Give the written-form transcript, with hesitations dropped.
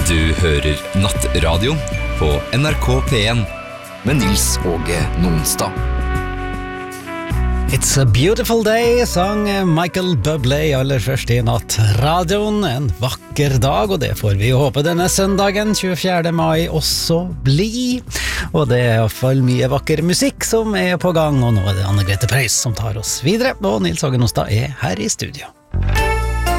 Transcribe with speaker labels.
Speaker 1: Du hører Nattradio på NRK P1 med Nils Åge Nonstad.
Speaker 2: It's a beautiful day, sang Michael Bublé aller først i Nattradioen. En vakker dag, og det får vi jo håpe denne søndagen 24. mai også bli. Og det er i hvert fall mye vakker musikk som er på gang, og nå er det Anne Grete Preus som tar oss videre, og Nils Åge Nonstad er her i studio.